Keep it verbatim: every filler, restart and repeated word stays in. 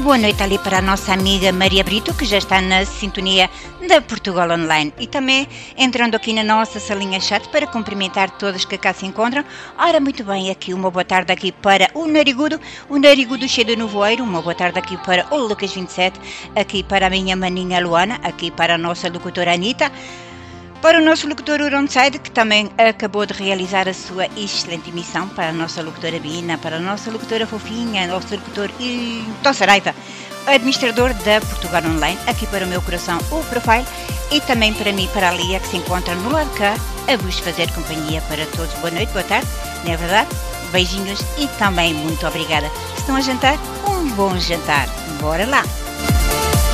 boa noite ali para a nossa amiga Maria Brito, que já está na sintonia da Portugal Online. E também entrando aqui na nossa salinha chat para cumprimentar todos que cá se encontram. Ora, muito bem, aqui uma boa tarde aqui para o Narigudo, o Narigudo cheio de nevoeiro. Uma boa tarde aqui para o Lucas vinte e sete, aqui para a minha maninha Luana, aqui para a nossa locutora Anitta, para o nosso locutor Uronside, que também acabou de realizar a sua excelente emissão, para a nossa locutora Bina, para a nossa locutora Fofinha, nosso locutor Tó Saraiva, administrador da Portugal Online, aqui para o meu coração o Profile, e também para mim, para a Lia, que se encontra no lado cá, a vos fazer companhia para todos. Boa noite, boa tarde, não é verdade? Beijinhos e também muito obrigada. Se estão a jantar, um bom jantar. Bora lá!